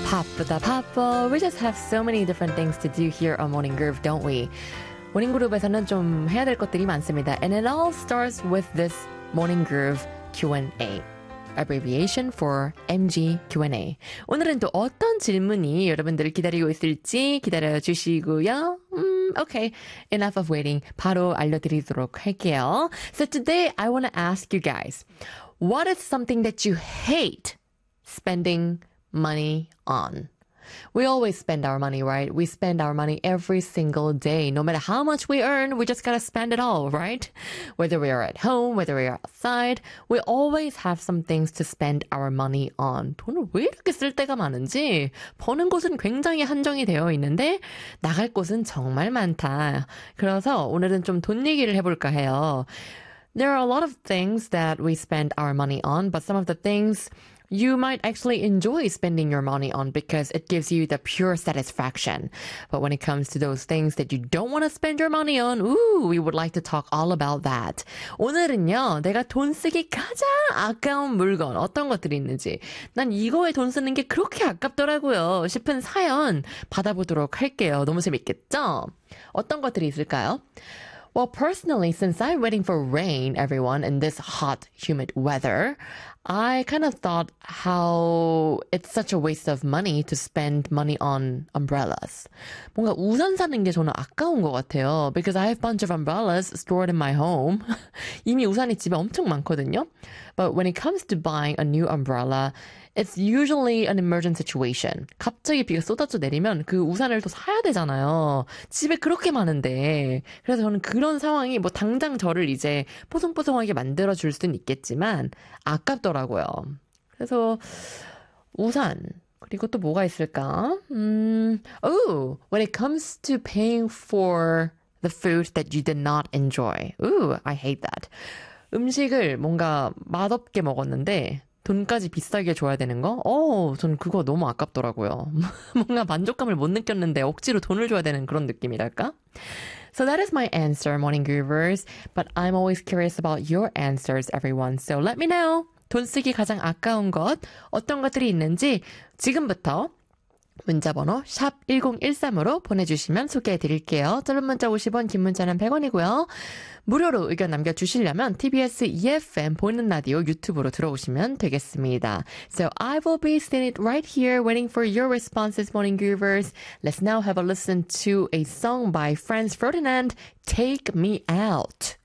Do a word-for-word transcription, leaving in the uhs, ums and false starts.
바쁘다 바빠. We just have so many different things to do here on Morning Groove, don't we? 모닝 그룹에서는 좀 해야 될 것들이 많습니다. And it all starts with this Morning Groove Q and A. abbreviation for 엠지 큐 앤 에이. 오늘은 또 어떤 질문이 여러분들을 기다리고 있을지 기다려주시고요. 음, okay. Enough of waiting. 바로 알려드리도록 할게요. So today I want to ask you guys, what is something that you hate spending money on? We always spend our money, right? We spend our money every single day. No matter how much we earn, we just gotta spend it all, right? Whether we are at home, whether we are outside, we always have some things to spend our money on. 돈을 왜 이렇게 쓸 때가 많은지 버는 곳은 굉장히 한정이 되어 있는데 나갈 곳은 정말 많다. 그래서 오늘은 좀 돈 얘기를 해볼까 해요. There are a lot of things that we spend our money on, but some of the things you might actually enjoy spending your money on because it gives you the pure satisfaction. But when it comes to those things that you don't want to spend your money on, ooh, we would like to talk all about that. 오늘은요, 내가 돈 쓰기 가장 아까운 물건, 어떤 것들이 있는지, 난 이거에 돈 쓰는 게 그렇게 아깝더라고요 싶은 사연 받아보도록 할게요. 너무 재밌겠죠? 어떤 것들이 있을까요? Well, personally, since I'm waiting for rain, everyone, in this hot, humid weather, I kind of thought how it's such a waste of money to spend money on umbrellas. 뭔가 우산 사는 게 저는 아까운 것 같아요. Because I have a bunch of umbrellas stored in my home. 이미 우산이 집에 엄청 많거든요. But when it comes to buying a new umbrella, it's usually an emergent situation. 갑자기 비가 쏟아져 내리면 그 우산을 또 사야 되잖아요. 집에 그렇게 많은데. 그래서 저는 그런 상황이 뭐 당장 저를 이제 포송포송하게 만들어줄 수는 있겠지만 아깝더라고요. 그래서 우산. 그리고 또 뭐가 있을까? 음, oh, when it comes to paying for the food that you did not enjoy. Ooh, I hate that. 음식을 뭔가 맛없게 먹었는데 돈까지 비싸게 줘야 되는 거? 어, 전 그거 너무 아깝더라고요. 뭔가 만족감을 못 느꼈는데 억지로 돈을 줘야 되는 그런 느낌이랄까? So that is my answer, Morning Groovers. But I'm always curious about your answers, everyone. So let me know. 돈 쓰기 가장 아까운 것, 어떤 것들이 있는지 지금부터 문자번호 샵 일공일삼으로 보내주시면 소개해드릴게요. 짧은 문자 오십 원, 긴 문자는 백 원이고요. 무료로 의견 남겨주시려면 티비에스 이에프엠 보이는 라디오 유튜브로 들어오시면 되겠습니다. So I will be sitting right here waiting for your responses, Morning Groovers. Let's now have a listen to a song by Franz Ferdinand, Take Me Out.